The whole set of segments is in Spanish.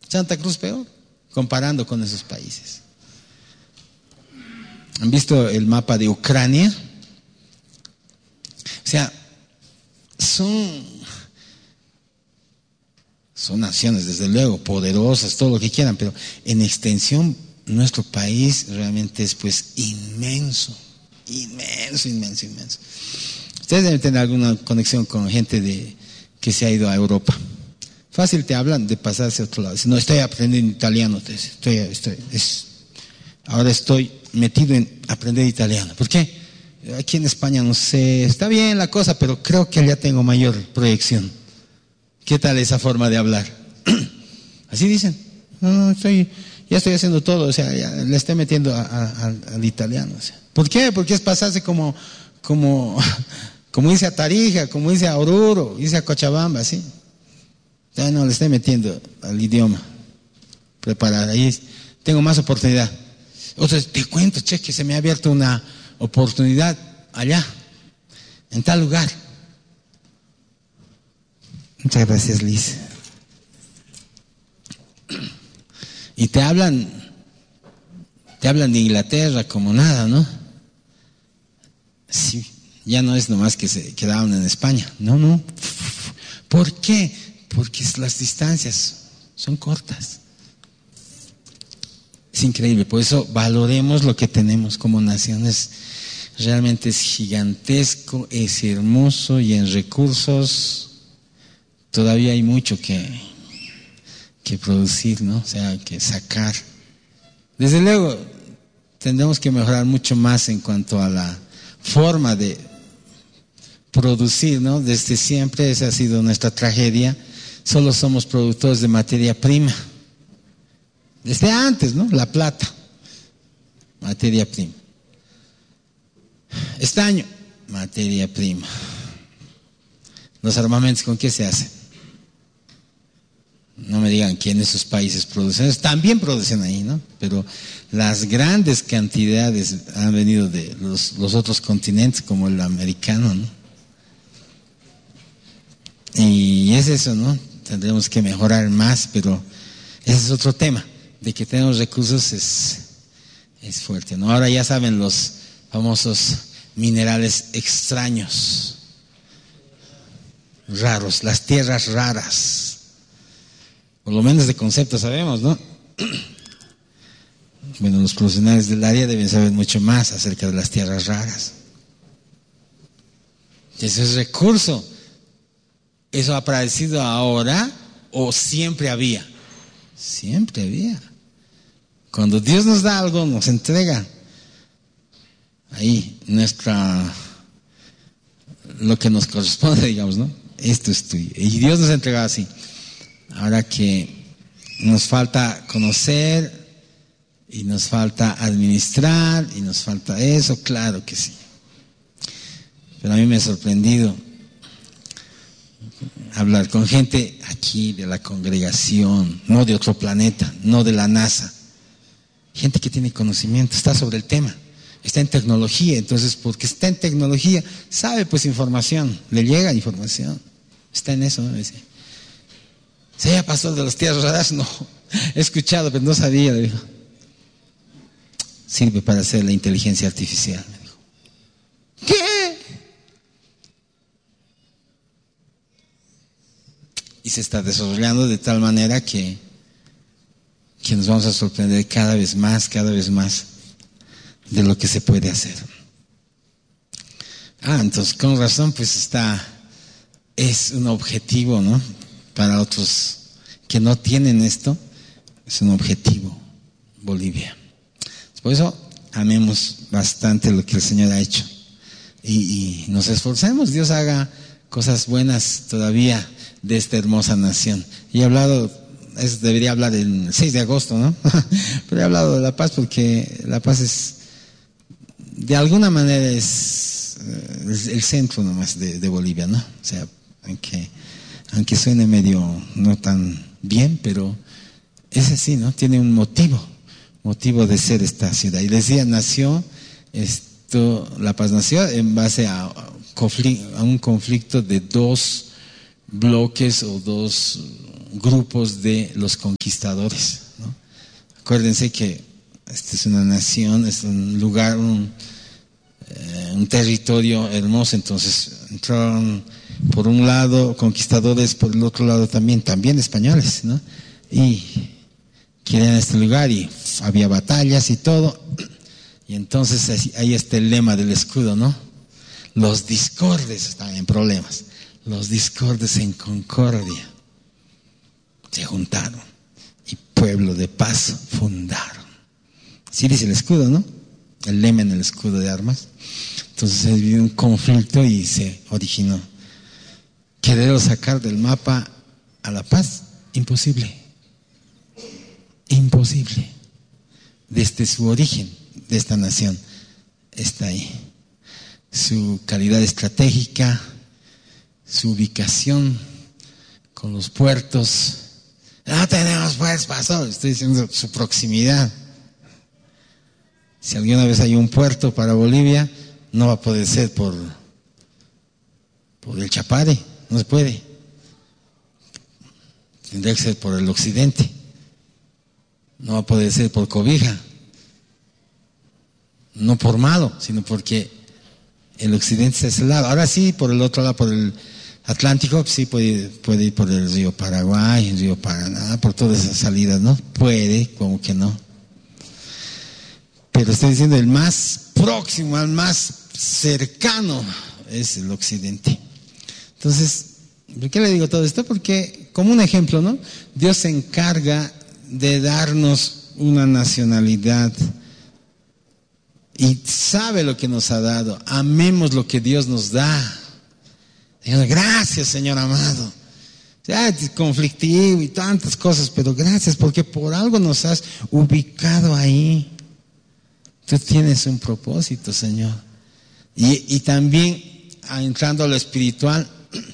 Santa Cruz peor, comparando con esos países. ¿Han visto el mapa de Ucrania? O sea, son naciones, desde luego, poderosas, todo lo que quieran, pero en extensión nuestro país realmente es pues inmenso. Ustedes deben tener alguna conexión con gente que se ha ido a Europa. Fácil te hablan de pasarse a otro lado. Dicen, no, estoy aprendiendo italiano. Ahora estoy metido en aprender italiano. ¿Por qué? Aquí en España no sé, está bien la cosa, pero creo que allá tengo mayor proyección. ¿Qué tal esa forma de hablar? Así dicen. No, ya estoy haciendo todo, o sea, ya le estoy metiendo al italiano. O sea. ¿Por qué? Porque es pasarse como dice a Tarija, como dice a Oruro, dice a Cochabamba, ¿sí? Ya no le estoy metiendo al idioma. Preparar, ahí tengo más oportunidad. Otros, te cuento, che, que se me ha abierto una oportunidad allá, en tal lugar. Muchas gracias, Liz. Y te hablan de Inglaterra como nada, ¿no? Sí, ya no es nomás que se quedaban en España. No. ¿Por qué? Porque las distancias son cortas. Es increíble, por eso valoremos lo que tenemos como naciones. Realmente es gigantesco, es hermoso y en recursos todavía hay mucho que producir, ¿no? O sea, que sacar. Desde luego, tendremos que mejorar mucho más en cuanto a la forma de producir, ¿no? Desde siempre esa ha sido nuestra tragedia. Solo somos productores de materia prima. Desde antes, ¿no? La plata, materia prima. Estaño, materia prima. Los armamentos, ¿con qué se hacen? No me digan que en esos países producen, también producen ahí, ¿no? Pero las grandes cantidades han venido de los otros continentes, como el americano, ¿no? Y es eso, ¿no? Tendremos que mejorar más, pero ese es otro tema. De que tenemos recursos es fuerte, ¿no? Ahora ya saben los famosos minerales extraños, raros, las tierras raras. Por lo menos de concepto sabemos, ¿no? Bueno, los profesionales del área deben saber mucho más acerca de las tierras raras. Eso es recurso. ¿Eso ha aparecido ahora o siempre había? Siempre había. Cuando Dios nos da algo, nos entrega. Ahí, lo que nos corresponde, digamos, ¿no? Esto es tuyo. Y Dios nos ha entregado así. Ahora que nos falta conocer y nos falta administrar y nos falta eso, claro que sí. Pero a mí me ha sorprendido hablar con gente aquí de la congregación, no de otro planeta, no de la NASA. Gente que tiene conocimiento, está sobre el tema, está en tecnología, entonces porque está en tecnología, sabe pues información, le llega información, está en eso, ¿no? Dice, ¿sería pastor de las tierras raras? No, he escuchado, pero no sabía, le dijo. Sirve para hacer la inteligencia artificial, me dijo. ¿Qué? Y se está desarrollando de tal manera que nos vamos a sorprender cada vez más de lo que se puede hacer. Entonces con razón pues es un objetivo, ¿no? Para otros que no tienen esto, es un objetivo, Bolivia. Por eso amemos bastante lo que el Señor ha hecho y nos esforcemos, Dios haga cosas buenas todavía de esta hermosa nación. Y he hablado, debería hablar el 6 de agosto, ¿no? Pero he hablado de La Paz porque La Paz es, de alguna manera es el centro nomás de Bolivia, ¿no? O sea, aunque suene medio no tan bien, pero es así, ¿no? Tiene un motivo de ser esta ciudad. Y decía, La Paz nació en base a un conflicto de dos bloques o dos grupos de los conquistadores, ¿no? Acuérdense que esta es una nación, es un lugar, un territorio hermoso. Entonces entraron por un lado conquistadores, por el otro lado también españoles, ¿no? Y querían este lugar y había batallas y todo. Y entonces ahí está el lema del escudo, ¿no? Los discordes están en problemas, los discordes en concordia se juntaron y pueblo de paz fundaron. Sí dice el escudo, ¿no? El lema en el escudo de armas. Entonces se vivió un conflicto y se originó. Querer sacar del mapa a la paz, imposible. Imposible. Desde su origen de esta nación está ahí. Su calidad estratégica, su ubicación con los puertos. No tenemos pues, pastor. Estoy diciendo su proximidad. Si alguna vez hay un puerto para Bolivia, no va a poder ser por el Chapare, no se puede. Tendría que ser por el occidente. No va a poder ser por Cobija. No por malo, sino porque el occidente está a ese lado. Ahora sí, por el otro lado, por el Atlántico, sí puede ir por el río Paraguay, el río Paraná, por todas esas salidas, ¿no? Puede, como que no. Pero estoy diciendo el más próximo, al más cercano es el occidente. Entonces, ¿por qué le digo todo esto? Porque, como un ejemplo, ¿no? Dios se encarga de darnos una nacionalidad y sabe lo que nos ha dado. Amemos lo que Dios nos da. Gracias, Señor amado. Ya es conflictivo y tantas cosas, pero gracias porque por algo nos has ubicado ahí. Tú tienes un propósito, Señor. Y también, entrando a lo espiritual,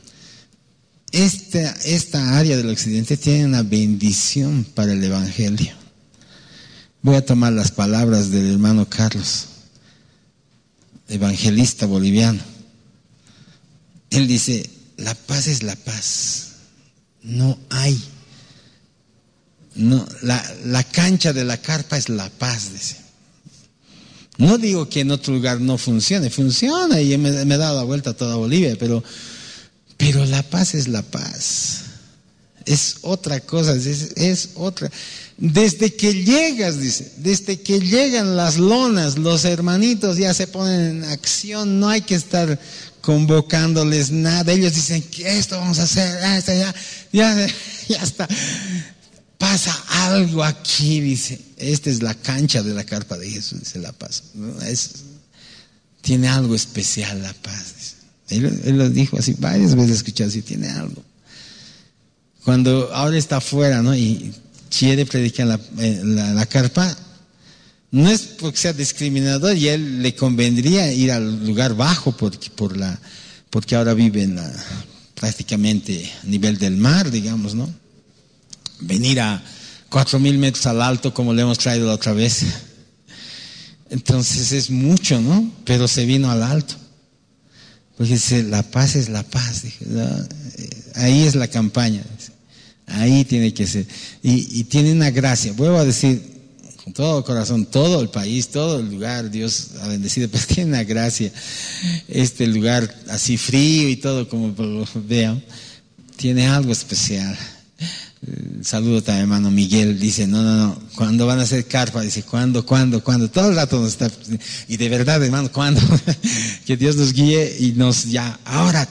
esta área del occidente tiene una bendición para el evangelio. Voy a tomar las palabras del hermano Carlos, evangelista boliviano. Él dice, la paz es la paz. No hay. No, la cancha de la carpa es la paz, dice. No digo que en otro lugar no funcione, funciona y me he dado la vuelta a toda Bolivia, pero la paz es la paz. Es otra cosa, es otra. Desde que llegas, dice, desde que llegan las lonas, los hermanitos ya se ponen en acción, no hay que estar convocándoles nada. Ellos dicen que esto vamos a hacer, esto ya está. Pasa algo aquí, dice. Esta es la cancha de la carpa de Jesús, dice la paz. Tiene algo especial la paz, dice. Él lo dijo así, varias veces escuché así, tiene algo. Cuando ahora está afuera, ¿no? Y quiere predicar la carpa, no es porque sea discriminador y a él le convendría ir al lugar bajo porque ahora vive prácticamente a nivel del mar, digamos, ¿no? Venir a 4,000 metros al alto como le hemos traído la otra vez. Entonces es mucho, ¿no? Pero se vino al alto. Porque dice, la paz es la paz. Dije, no, ahí es la campaña. Ahí tiene que ser. Y tiene una gracia. Vuelvo a decir, con todo corazón, todo el país, todo el lugar, Dios ha bendecido, pero tiene una gracia. Este lugar así frío y todo, como lo vean, tiene algo especial. Saludo también, hermano Miguel. Dice, no, ¿cuándo van a hacer carpa? Dice, ¿cuándo? Todo el rato nos está, y de verdad, hermano, ¿cuándo? Que Dios nos guíe y ahora,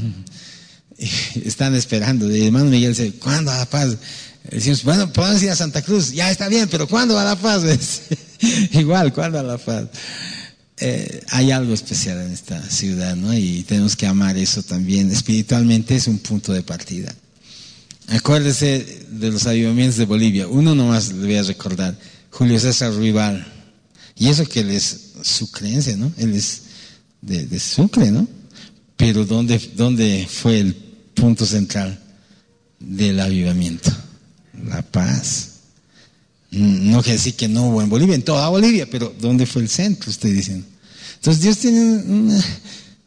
están esperando. El hermano Miguel dice, ¿cuándo a La Paz? Decimos, bueno, podemos ir a Santa Cruz, ya está bien, pero ¿cuándo a La Paz? Igual, ¿cuándo a La Paz? Hay algo especial en esta ciudad, ¿no? Y tenemos que amar eso también. Espiritualmente es un punto de partida. Acuérdese de los avivamientos de Bolivia. Uno nomás le voy a recordar, Julio César Ruibal. Y eso que él es su creencia, ¿no? Él es de Sucre, ¿no? Pero ¿dónde fue el punto central del avivamiento? La paz. No quiere decir que no hubo en Bolivia, en toda Bolivia, pero ¿dónde fue el centro? Estoy diciendo. Entonces Dios tiene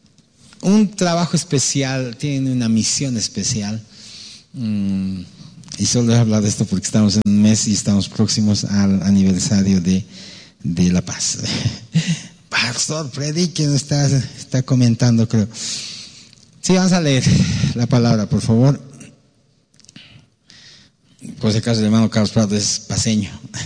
un trabajo especial, tiene una misión especial. Y solo he hablado de esto porque estamos en un mes y estamos próximos al aniversario de La Paz. Pastor, predique, está comentando, creo. Sí, vamos a leer la palabra, por favor. Por si acaso el hermano Carlos Prado es paseño.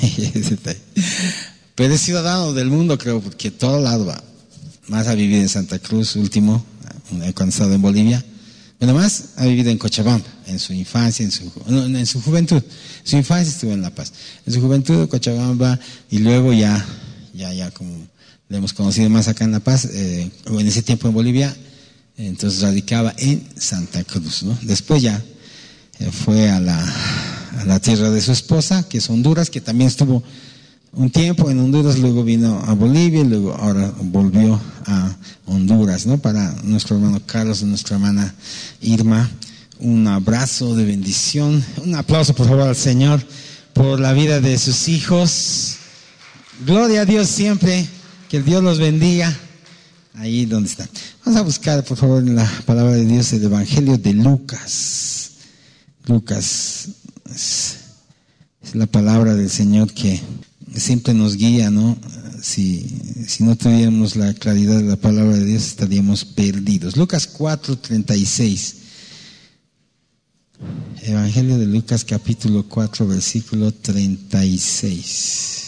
Pero es ciudadano del mundo, creo, porque todo lado va. Más ha vivido en Santa Cruz, último, cuando estaba en Bolivia. Pero más ha vivido en Cochabamba, en su infancia, en su juventud. Su infancia estuvo en La Paz. En su juventud, Cochabamba, y luego ya como le hemos conocido más acá en La Paz, o en ese tiempo en Bolivia, entonces radicaba en Santa Cruz, ¿no? Después ya fue a la tierra de su esposa, que es Honduras, que también estuvo un tiempo en Honduras, luego vino a Bolivia, y luego ahora volvió a Honduras, ¿no? Para nuestro hermano Carlos y nuestra hermana Irma, un abrazo de bendición, un aplauso por favor al Señor por la vida de sus hijos. Gloria a Dios siempre, que el Dios los bendiga ahí donde están. Vamos a buscar por favor en la palabra de Dios el Evangelio de Lucas. Lucas es la palabra del Señor que siempre nos guía, ¿no? Si no tuviéramos la claridad de la palabra de Dios, estaríamos perdidos. Lucas 4:36. Evangelio de Lucas, capítulo 4, versículo 36.